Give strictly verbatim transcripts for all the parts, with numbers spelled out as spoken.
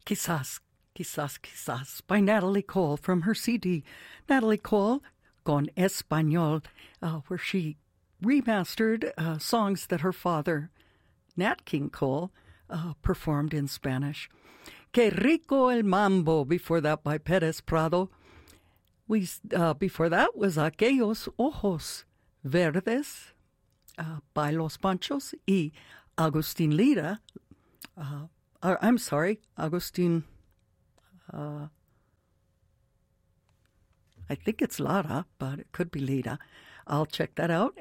Quizás, Quizás, Quizás by Natalie Cole from her C D, Natalie Cole con Español, uh, where she remastered uh, songs that her father, Nat King Cole, uh, performed in Spanish. Que Rico el Mambo, before that by Perez Prado. We uh, Before that was Aquellos Ojos Verdes uh, by Los Panchos y Agustin Lira. Uh, uh, I'm sorry, Agustin. Uh, I think it's Lara, but it could be Lira. I'll check that out.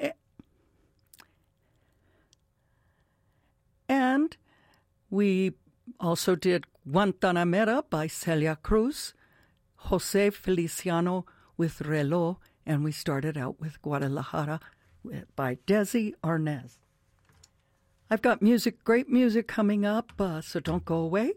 And we also did Guantanamera by Celia Cruz, Jose Feliciano with Reloj, and we started out with Guadalajara by Desi Arnaz. I've got music, great music coming up, uh, so don't go away.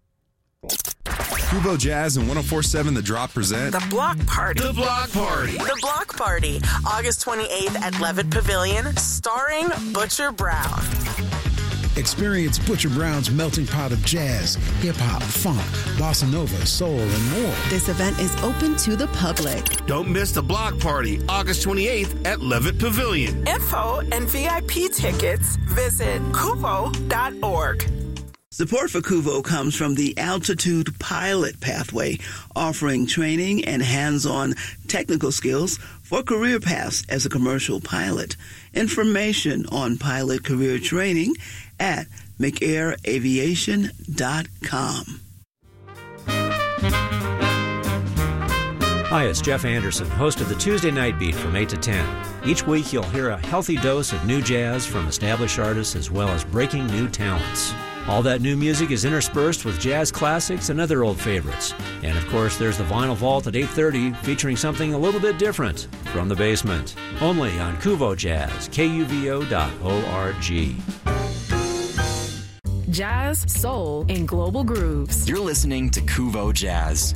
Kuvo Jazz and one oh four point seven The Drop present The Block Party. The Block Party. The Block Party, August twenty-eighth at Levitt Pavilion, starring Butcher Brown. Experience Butcher Brown's melting pot of jazz, hip-hop, funk, bossa nova, soul, and more. This event is open to the public. Don't miss the Block Party, August twenty-eighth at Levitt Pavilion. Info and V I P tickets, visit kuvo dot org. Support for Kuvo comes from the Altitude Pilot Pathway, offering training and hands-on technical skills for career paths as a commercial pilot. Information on pilot career training at mcair aviation dot com. Hi, it's Jeff Anderson, host of the Tuesday Night Beat from eight to ten. Each week you'll hear a healthy dose of new jazz from established artists as well as breaking new talents. All that new music is interspersed with jazz classics and other old favorites. And of course, there's the Vinyl Vault at eight thirty featuring something a little bit different from the basement. Only on Kuvo Jazz, K U V O dot org. Jazz, soul, and global grooves. You're listening to Kuvo Jazz.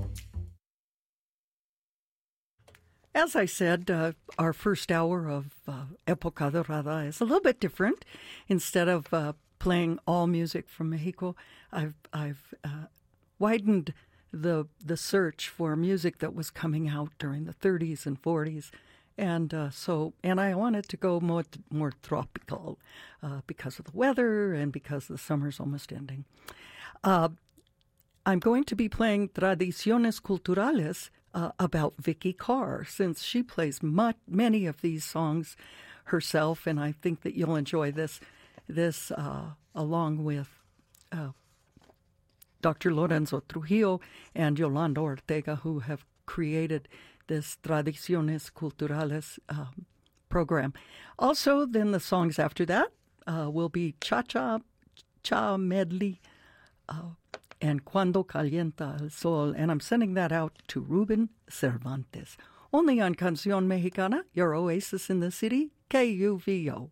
As I said, uh, our first hour of uh, Época Dorada is a little bit different. Instead of uh, playing all music from Mexico, I've I've uh, widened the the search for music that was coming out during the thirties and forties, and uh, so and I wanted to go more more tropical uh, because of the weather and because the summer's almost ending. Uh, I'm going to be playing Tradiciones Culturales uh, about Vicky Carr, since she plays much, many of these songs herself, and I think that you'll enjoy this. This, uh, along with uh, Doctor Lorenzo Trujillo and Yolanda Ortega, who have created this Tradiciones Culturales uh, program. Also, then the songs after that uh, will be Cha-Cha, Cha Medley, uh, and Cuando Calienta el Sol. And I'm sending that out to Ruben Cervantes. Only on Canción Mexicana, your oasis in the city, K U V O.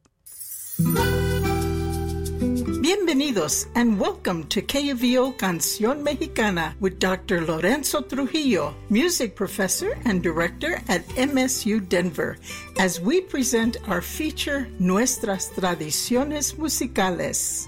Bienvenidos and welcome to K U V O Canción Mexicana with Doctor Lorenzo Trujillo, music professor and director at M S U Denver, as we present our feature, Nuestras Tradiciones Musicales.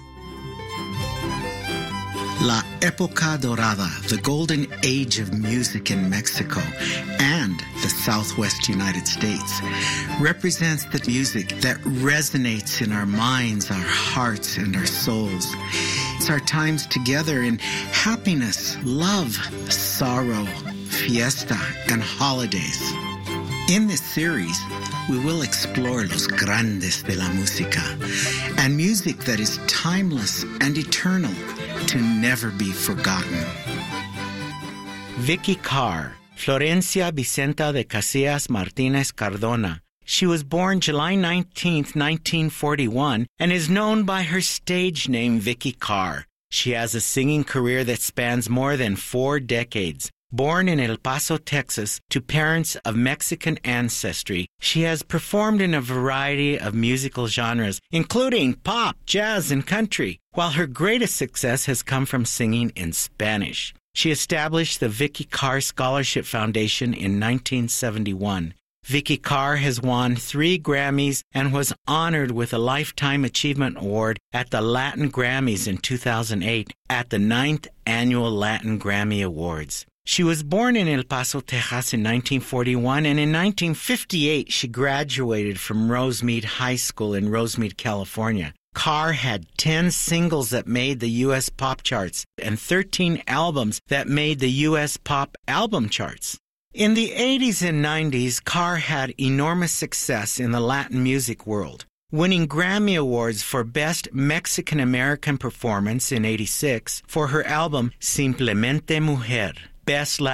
La Época Dorada, the golden age of music in Mexico and the Southwest United States, represents the music that resonates in our minds, our hearts, and our souls. It's our times together in happiness, love, sorrow, fiesta, and holidays. In this series, we will explore los grandes de la música and music that is timeless and eternal, to never be forgotten. Vicky Carr, Florencia Vicenta de Casillas Martinez Cardona. She was born July nineteenth, nineteen forty-one, and is known by her stage name Vicky Carr. She has a singing career that spans more than four decades. Born in El Paso, Texas, to parents of Mexican ancestry, she has performed in a variety of musical genres, including pop, jazz, and country, while her greatest success has come from singing in Spanish. She established the Vicky Carr Scholarship Foundation in nineteen seventy-one. Vicky Carr has won three Grammys and was honored with a Lifetime Achievement Award at the Latin Grammys in two thousand eight at the ninth Annual Latin Grammy Awards. She was born in El Paso, Texas in nineteen forty-one, and in nineteen fifty-eight she graduated from Rosemead High School in Rosemead, California. Carr had ten singles that made the U S pop charts and thirteen albums that made the U S pop album charts. In the eighties and nineties, Carr had enormous success in the Latin music world, winning Grammy Awards for Best Mexican-American Performance in eighty-six for her album Simplemente Mujer, Best Latin